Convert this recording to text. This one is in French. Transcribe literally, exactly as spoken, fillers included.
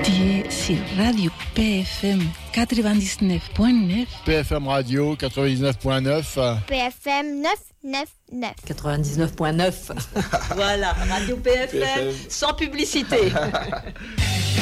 Tu es sur Radio P F M quatre-vingt-dix-neuf point neuf. P F M Radio quatre-vingt-dix-neuf point neuf. P F M neuf neuf neuf. quatre-vingt-dix-neuf point neuf. Voilà, Radio P F M, P F M. sans publicité.